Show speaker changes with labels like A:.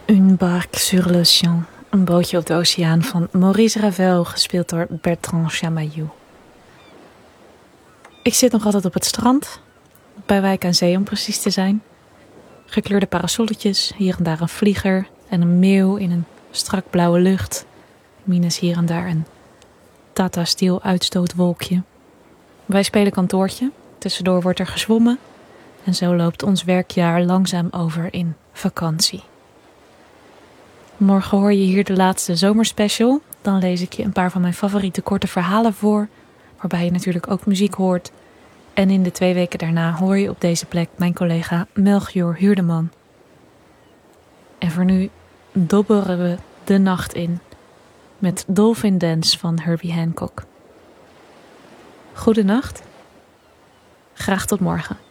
A: Une barque sur l'océan, een bootje op de oceaan van Maurice Ravel, gespeeld door Bertrand Chamayou. Ik zit nog altijd op het strand, bij Wijk aan Zee om precies te zijn. Gekleurde parasolletjes, hier en daar een vlieger en een meeuw in een strak blauwe lucht. Minus hier en daar een Tata Steel uitstootwolkje. Wij spelen kantoortje, tussendoor wordt er gezwommen en zo loopt ons werkjaar langzaam over in vakantie. Morgen hoor je hier de laatste zomerspecial. Dan lees ik je een paar van mijn favoriete korte verhalen voor, waarbij je natuurlijk ook muziek hoort. En in de 2 weken daarna hoor je op deze plek mijn collega Melchior Huurdeman. En voor nu dobberen we de nacht in met Dolphin Dance van Herbie Hancock. Goedenacht. Graag tot morgen.